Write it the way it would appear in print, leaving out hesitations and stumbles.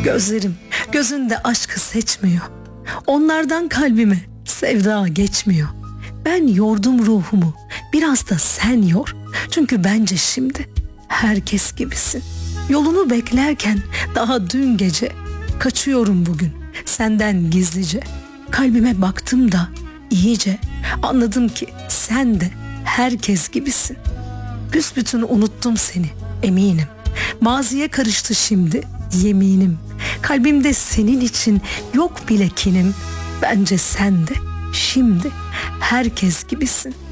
Gözlerim gözünde aşkı seçmiyor. Onlardan kalbime sevda geçmiyor. Ben yordum ruhumu, biraz da sen yor. Çünkü bence şimdi herkes gibisin. Yolunu beklerken daha dün gece kaçıyorum bugün senden gizlice. Kalbime baktım da iyice anladım ki sen de herkes gibisin. Büsbütün unuttum seni eminim. Maziye karıştı şimdi yeminim. Kalbimde senin için yok bile kinim. Bence sen de şimdi herkes gibisin.